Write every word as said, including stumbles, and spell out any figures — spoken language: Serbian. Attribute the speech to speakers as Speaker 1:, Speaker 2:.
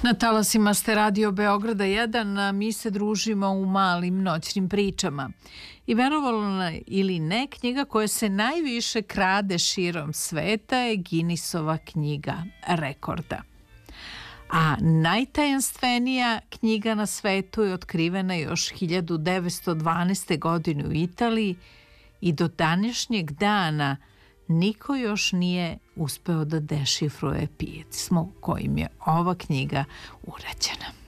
Speaker 1: Na talasima ste Radio Beograda jedan, a mi se družimo u malim noćnim pričama. I verovalo ili ne, knjiga koja se najviše krade širom sveta je Guinnessova knjiga rekorda. A najtajanstvenija knjiga na svetu je otkrivena još hiljadu devetsto dvanaeste. godine u Italiji i do današnjeg dana niko još nije uspeo da dešifruje pismo kojim je ova knjiga urađena.